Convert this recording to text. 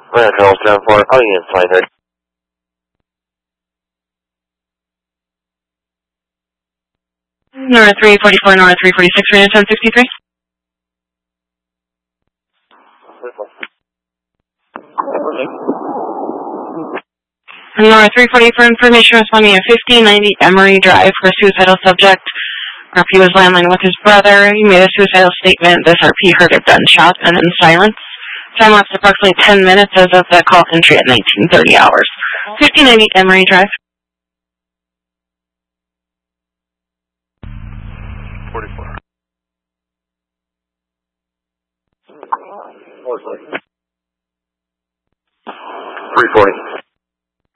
Grand Charles 10-4, audience line ready. Nora 344, Nora 346, radio 1063. Nora 340 for information, responding at 1590 Emory Drive for suicidal subject. RP was landline with his brother. He made a suicidal statement. This RP heard a gunshot and then silence. Time lapse approximately 10 minutes as of the call entry at 1930 hours. 1590 Emory Drive. 44. 340.